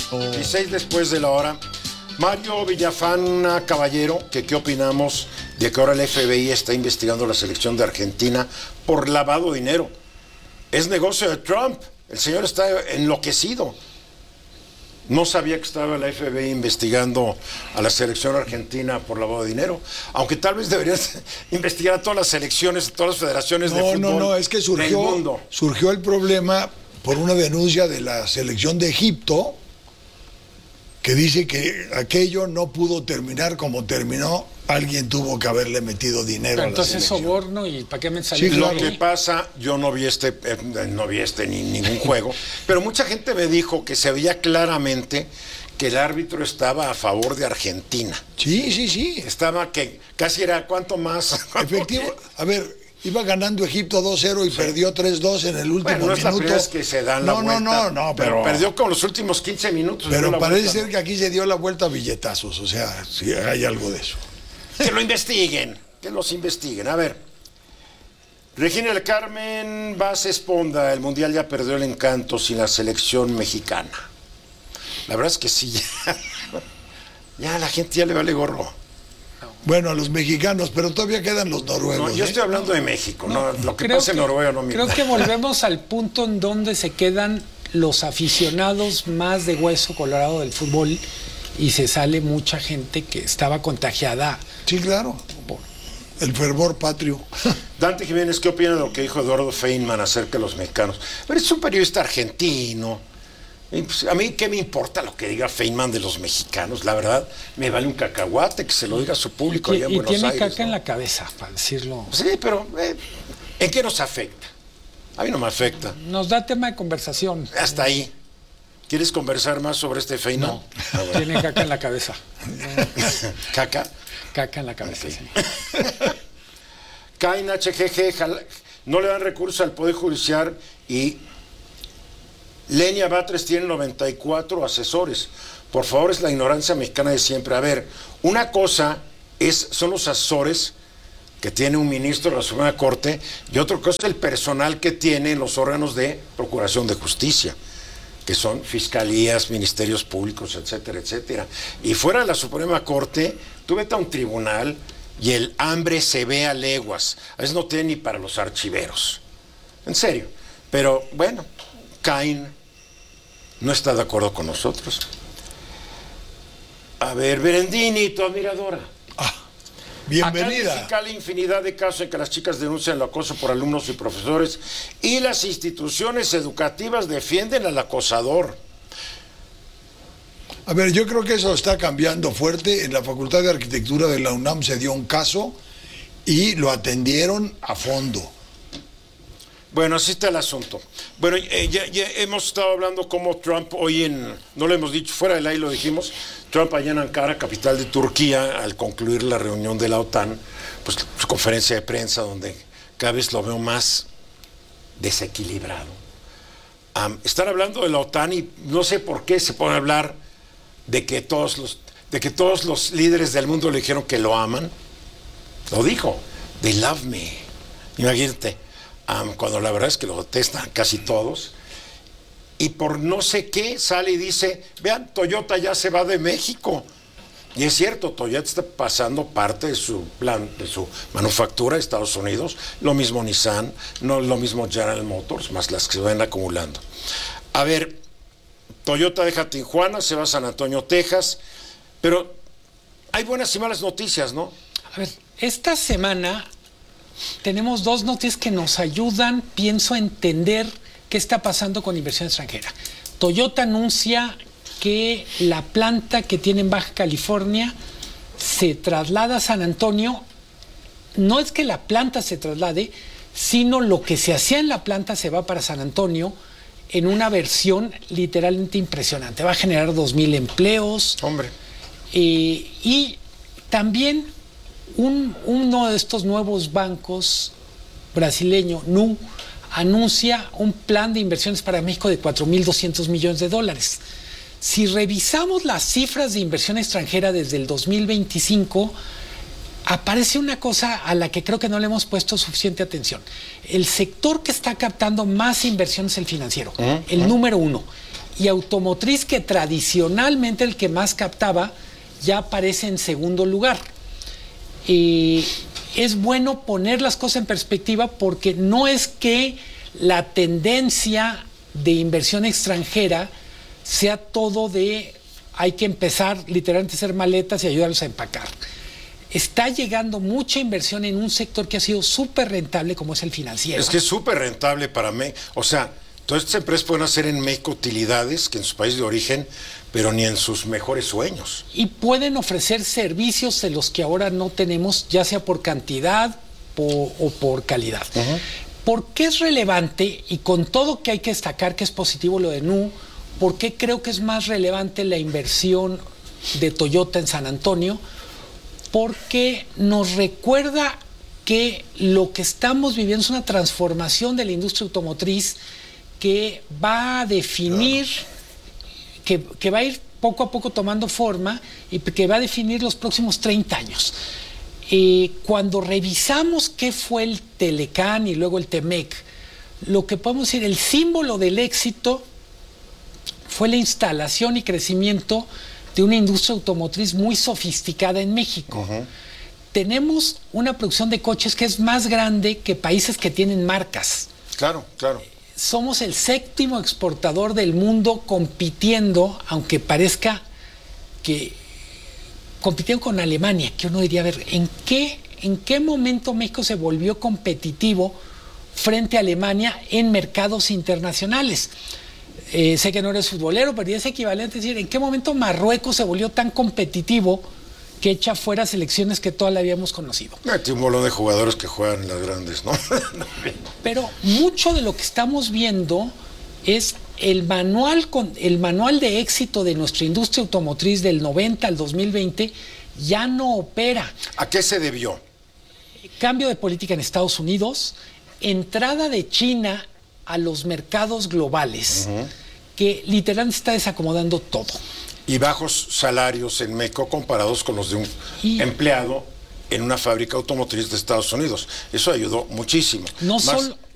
16 después de la hora. Mario Villafana Caballero, ¿qué opinamos de que ahora el FBI está investigando la selección de Argentina por lavado de dinero? Es negocio de Trump. El señor está enloquecido. No sabía que estaba la FBI investigando a la selección argentina por lavado de dinero. Aunque tal vez deberían investigar a todas las selecciones, a todas las federaciones de fútbol. No, es que surgió el problema por una denuncia de la selección de Egipto, que dice que aquello no pudo terminar como terminó. Alguien tuvo que haberle metido dinero. Pero entonces a la selección. Soborno, ¿y para qué me salió? Sí, claro. Lo que pasa, yo no vi ni ningún juego, pero mucha gente me dijo que se veía claramente que el árbitro estaba a favor de Argentina. Sí. Estaba que casi era cuánto más. Efectivo. A ver, iba ganando Egipto 2-0 y perdió 3-2 en el último minuto. No es la primera vez que se dan la vuelta. No, pero perdió con los últimos 15 minutos. Pero parece ser que aquí se dio la vuelta a billetazos, o sea, sí hay algo de eso. Que lo investiguen, que los investiguen. A ver, Regina del Carmen Vaz Esponda, el Mundial ya perdió el encanto sin la selección mexicana. La verdad es que sí, ya a la gente ya le vale gorro. Bueno, a los mexicanos, pero todavía quedan los noruegos. No, yo estoy hablando de México, no, lo que pasa en Noruega no me Creo que volvemos al punto en donde se quedan los aficionados más de hueso colorado del fútbol y se sale mucha gente que estaba contagiada. Sí, claro. El fervor patrio. Dante Jiménez, ¿qué opina de lo que dijo Eduardo Feynman acerca de los mexicanos? Pero es un periodista argentino. Y pues, a mí, ¿qué me importa lo que diga Feynman de los mexicanos? La verdad, me vale un cacahuate que se lo diga a su público allá en Buenos Aires. Y tiene caca en la cabeza, para decirlo. Sí, pero ¿en qué nos afecta? A mí no me afecta. Nos da tema de conversación. Hasta ahí. ¿Quieres conversar más sobre este Feynman? No, tiene caca en la cabeza. ¿Caca? Caca en la cabeza, sí. Cain HGG, no le dan recurso al Poder Judicial y Lenia Batres tiene 94 asesores. Por favor, es la ignorancia mexicana de siempre. A ver, una cosa son los asesores que tiene un ministro de la Suprema Corte y otra cosa es el personal que tiene los órganos de Procuración de Justicia, que son fiscalías, ministerios públicos, etcétera, etcétera. Y fuera de la Suprema Corte, tú vete a un tribunal y el hambre se ve a leguas. A veces no tiene ni para los archiveros. En serio. Pero, bueno, Cain no está de acuerdo con nosotros. A ver, Berendini, tu admiradora. Bienvenida. Acá fiscal infinidad de casos en que las chicas denuncian el acoso por alumnos y profesores y las instituciones educativas defienden al acosador. A ver, yo creo que eso está cambiando fuerte. En la Facultad de Arquitectura de la UNAM se dio un caso y lo atendieron a fondo. Bueno, así está el asunto. Bueno, ya hemos estado hablando cómo Trump hoy no lo hemos dicho, fuera del aire lo dijimos, Trump allá en Ankara, capital de Turquía, al concluir la reunión de la OTAN, pues su conferencia de prensa donde cada vez lo veo más desequilibrado. Están hablando de la OTAN y no sé por qué se pone a hablar de que todos los líderes del mundo le dijeron que lo aman. Lo dijo, they love me. Imagínate. Cuando la verdad es que lo detestan casi todos, y por no sé qué sale y dice, vean, Toyota ya se va de México. Y es cierto, Toyota está pasando parte de su plan, de su manufactura a Estados Unidos, lo mismo Nissan, no lo mismo General Motors, más las que se van acumulando. A ver, Toyota deja Tijuana, se va a San Antonio, Texas, pero hay buenas y malas noticias, ¿no? A ver, esta semana tenemos dos noticias que nos ayudan, pienso, a entender qué está pasando con inversión extranjera. Toyota anuncia que la planta que tiene en Baja California se traslada a San Antonio. No es que la planta se traslade, sino lo que se hacía en la planta se va para San Antonio en una versión literalmente impresionante. Va a generar 2,000 empleos. Hombre. Y también uno de estos nuevos bancos brasileño, Nu, anuncia un plan de inversiones para México de $4,200 millones. Si revisamos las cifras de inversión extranjera desde el 2025, aparece una cosa a la que creo que no le hemos puesto suficiente atención. El sector que está captando más inversión es el financiero, el número uno. y automotriz, que tradicionalmente el que más captaba, ya aparece en segundo lugar. Es bueno poner las cosas en perspectiva, porque no es que la tendencia de inversión extranjera sea todo de hay que empezar literalmente a hacer maletas y ayudarlos a empacar. Está llegando mucha inversión en un sector que ha sido súper rentable, como es el financiero. Es que es súper rentable para México. O sea, todas estas empresas pueden hacer en México utilidades que en su país de origen, pero ni en sus mejores sueños. Y pueden ofrecer servicios de los que ahora no tenemos, ya sea por cantidad o por calidad. ¿Por qué es relevante? Y con todo que hay que destacar que es positivo lo de Nu, ¿por qué creo que es más relevante la inversión de Toyota en San Antonio? Porque nos recuerda que lo que estamos viviendo es una transformación de la industria automotriz que va a definir, que va a ir poco a poco tomando forma y que va a definir los próximos 30 años. Cuando revisamos qué fue el Telecán y luego el Temec, lo que podemos decir, el símbolo del éxito fue la instalación y crecimiento de una industria automotriz muy sofisticada en México. Tenemos una producción de coches que es más grande que países que tienen marcas. Claro, claro. Somos el 7º exportador del mundo, compitiendo, aunque parezca que compitiendo con Alemania, que uno diría, a ver, ¿en qué momento México se volvió competitivo frente a Alemania en mercados internacionales? Sé que no eres futbolero, pero es equivalente a decir, ¿en qué momento Marruecos se volvió tan competitivo que echa fuera selecciones que todas la habíamos conocido? Tiene un bolón de jugadores que juegan en las grandes, ¿no? Pero mucho de lo que estamos viendo es el manual de éxito de nuestra industria automotriz del 90 al 2020 ya no opera. ¿A qué se debió? Cambio de política en Estados Unidos, entrada de China a los mercados globales, que literalmente está desacomodando todo. Y bajos salarios en México comparados con los de un empleado en una fábrica automotriz de Estados Unidos. Eso ayudó muchísimo.